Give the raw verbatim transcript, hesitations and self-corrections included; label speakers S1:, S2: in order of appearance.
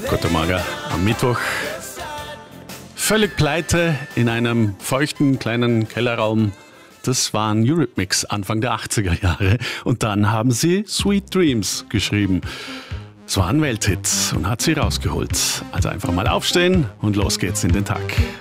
S1: Guten Morgen am Mittwoch. Völlig pleite in einem feuchten kleinen Kellerraum. Das waren Eurythmics Anfang der achtziger Jahre. Und dann haben sie Sweet Dreams geschrieben. Es war ein Welthit und hat sie rausgeholt. Also einfach mal aufstehen und los geht's in den Tag.